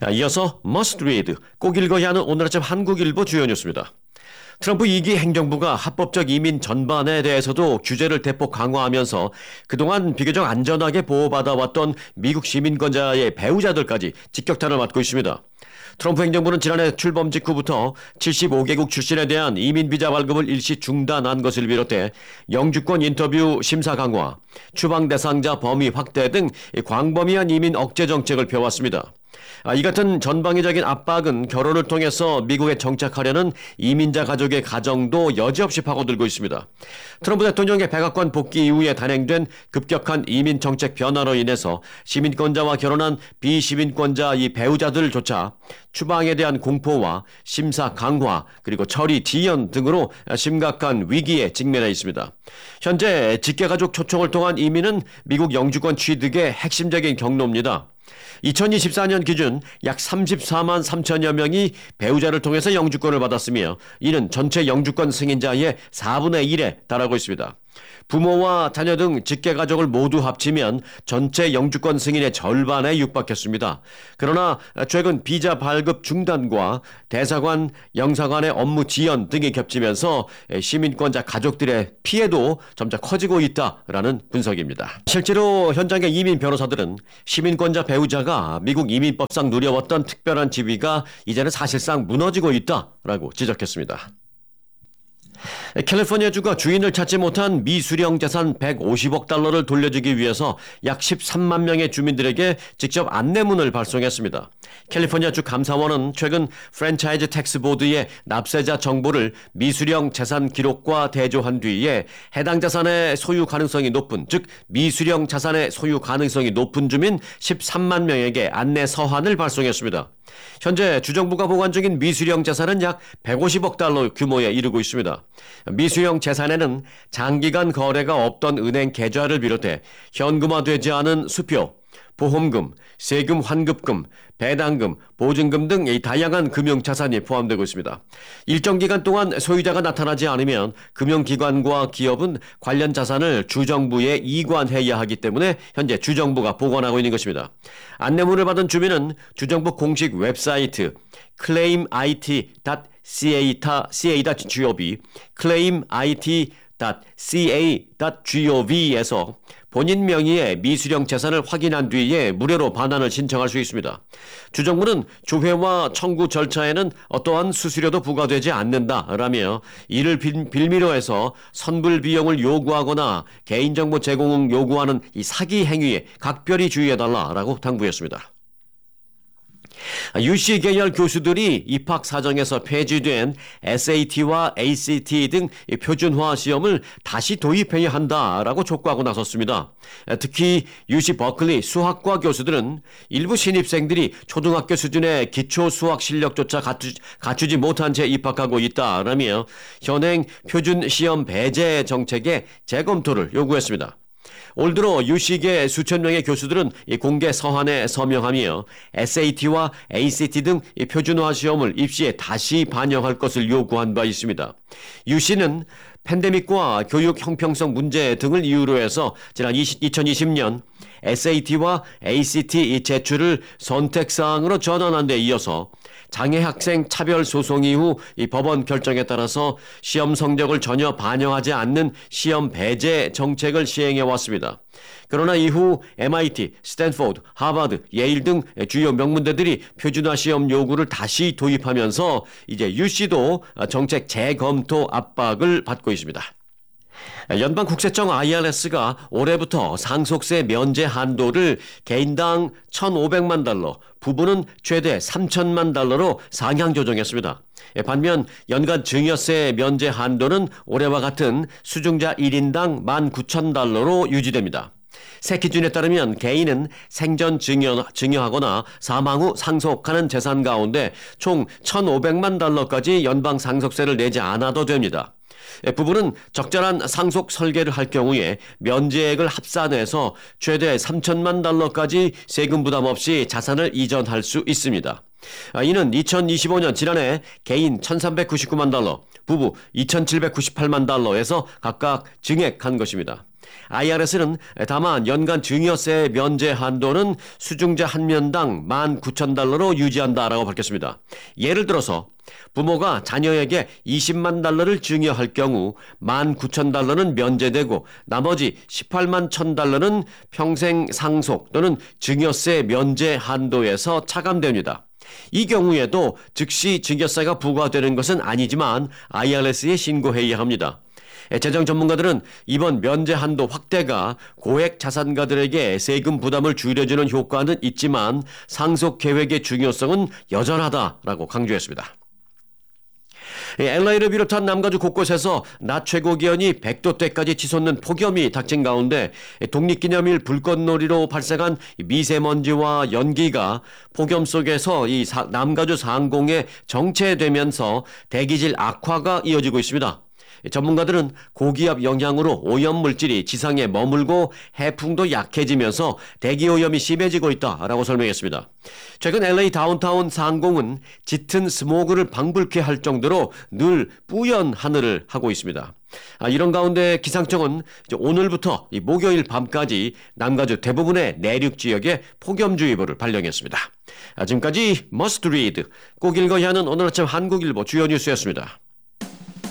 이어서 must read, 꼭 읽어야 하는 오늘 아침 한국일보 주요 뉴스입니다. 트럼프 2기 행정부가 합법적 이민 전반에 대해서도 규제를 대폭 강화하면서 그동안 비교적 안전하게 보호받아왔던 미국 시민권자의 배우자들까지 직격탄을 맞고 있습니다. 트럼프 행정부는 지난해 출범 직후부터 75개국 출신에 대한 이민 비자 발급을 일시 중단한 것을 비롯해 영주권 인터뷰 심사 강화, 추방 대상자 범위 확대 등 광범위한 이민 억제 정책을 펴왔습니다. 이 같은 전방위적인 압박은 결혼을 통해서 미국에 정착하려는 이민자 가족의 가정도 여지없이 파고들고 있습니다. 트럼프 대통령의 백악관 복귀 이후에 단행된 급격한 이민 정책 변화로 인해서 시민권자와 결혼한 비시민권자 이 배우자들조차 추방에 대한 공포와 심사 강화 그리고 처리 지연 등으로 심각한 위기에 직면해 있습니다. 현재 직계가족 초청을 통한 이민은 미국 영주권 취득의 핵심적인 경로입니다. 2024년 기준 약 34만 3천여 명이 배우자를 통해서 영주권을 받았으며 이는 전체 영주권 승인자의 4분의 1에 달하고 있습니다. 부모와 자녀 등 직계가족을 모두 합치면 전체 영주권 승인의 절반에 육박했습니다. 그러나 최근 비자 발급 중단과 대사관, 영사관의 업무 지연 등이 겹치면서 시민권자 가족들의 피해도 점차 커지고 있다라는 분석입니다. 실제로 현장의 이민 변호사들은 시민권자 배우자가 미국 이민법상 누려왔던 특별한 지위가 이제는 사실상 무너지고 있다라고 지적했습니다. 캘리포니아주가 주인을 찾지 못한 미수령 재산 150억 달러를 돌려주기 위해서 약 13만 명의 주민들에게 직접 안내문을 발송했습니다. 캘리포니아주 감사원은 최근 프랜차이즈 텍스 보드의 납세자 정보를 미수령 재산 기록과 대조한 뒤에 해당 자산의 소유 가능성이 높은, 즉 미수령 자산의 소유 가능성이 높은 주민 13만 명에게 안내 서한을 발송했습니다. 현재 주정부가 보관 중인 미수령 재산은 약 150억 달러 규모에 이르고 있습니다. 미수령 재산에는 장기간 거래가 없던 은행 계좌를 비롯해 현금화되지 않은 수표, 보험금, 세금 환급금, 배당금, 보증금 등 다양한 금융자산이 포함되고 있습니다. 일정 기간 동안 소유자가 나타나지 않으면 금융기관과 기업은 관련 자산을 주정부에 이관해야 하기 때문에 현재 주정부가 보관하고 있는 것입니다. 안내문을 받은 주민은 주정부 공식 웹사이트 claimit.ca.gov, claimit.ca.gov에서 본인 명의의 미수령 재산을 확인한 뒤에 무료로 반환을 신청할 수 있습니다. 주정부는 조회와 청구 절차에는 어떠한 수수료도 부과되지 않는다라며 이를 빌미로 해서 선불 비용을 요구하거나 개인정보 제공을 요구하는 이 사기 행위에 각별히 주의해달라라고 당부했습니다. UC 계열 교수들이 입학 사정에서 폐지된 SAT와 ACT 등 표준화 시험을 다시 도입해야 한다라고 촉구하고 나섰습니다. 특히 UC 버클리 수학과 교수들은 일부 신입생들이 초등학교 수준의 기초 수학 실력조차 갖추지 못한 채 입학하고 있다라며 현행 표준 시험 배제 정책의 재검토를 요구했습니다. 올 들어 UC계 수천 명의 교수들은 공개 서한에 서명하며 SAT와 ACT 등 표준화 시험을 입시에 다시 반영할 것을 요구한 바 있습니다. UC는 팬데믹과 교육 형평성 문제 등을 이유로 해서 지난 2020년 SAT와 ACT 제출을 선택사항으로 전환한 데 이어서 장애 학생 차별 소송 이후 이 법원 결정에 따라서 시험 성적을 전혀 반영하지 않는 시험 배제 정책을 시행해 왔습니다. 그러나 이후 MIT, 스탠포드, 하버드, 예일 등 주요 명문대들이 표준화 시험 요구를 다시 도입하면서 이제 UC도 정책 재검토 압박을 받고 있습니다. 연방국세청 IRS가 올해부터 상속세 면제 한도를 개인당 1,500만 달러, 부부는 최대 3,000만 달러로 상향 조정했습니다. 반면 연간 증여세 면제 한도는 올해와 같은 수중자 1인당 19,000달러로 유지됩니다. 새 기준에 따르면 개인은 생전 증여하거나 사망 후 상속하는 재산 가운데 총 1,500만 달러까지 연방 상속세를 내지 않아도 됩니다. 부부는 적절한 상속 설계를 할 경우에 면제액을 합산해서 최대 3천만 달러까지 세금 부담 없이 자산을 이전할 수 있습니다. 이는 2025년 지난해 개인 1,399만 달러, 부부 2,798만 달러에서 각각 증액한 것입니다. IRS는 다만 연간 증여세 면제 한도는 수중자 한 명당 19,000달러로 유지한다라고 밝혔습니다. 예를 들어서 부모가 자녀에게 20만 달러를 증여할 경우 19,000달러는 면제되고 나머지 18만 1,000달러는 평생 상속 또는 증여세 면제 한도에서 차감됩니다. 이 경우에도 즉시 증여세가 부과되는 것은 아니지만 IRS에 신고해야 합니다. 재정 전문가들은 이번 면제 한도 확대가 고액 자산가들에게 세금 부담을 줄여주는 효과는 있지만 상속 계획의 중요성은 여전하다라고 강조했습니다. LA를 비롯한 남가주 곳곳에서 낮 최고 기온이 100도대까지 치솟는 폭염이 닥친 가운데 독립기념일 불꽃놀이로 발생한 미세먼지와 연기가 폭염 속에서 이 남가주 상공에 정체되면서 대기질 악화가 이어지고 있습니다. 전문가들은 고기압 영향으로 오염물질이 지상에 머물고 해풍도 약해지면서 대기오염이 심해지고 있다라고 설명했습니다. 최근 LA 다운타운 상공은 짙은 스모그를 방불케 할 정도로 늘 뿌연 하늘을 하고 있습니다. 이런 가운데 기상청은 오늘부터 목요일 밤까지 남가주 대부분의 내륙 지역에 폭염주의보를 발령했습니다. 지금까지 머스트 리드 꼭 읽어야 하는 오늘 아침 한국일보 주요 뉴스였습니다.